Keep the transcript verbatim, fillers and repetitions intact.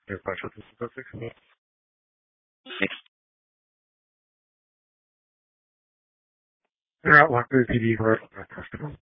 There's partial statistics. They're out like the P D for our customer.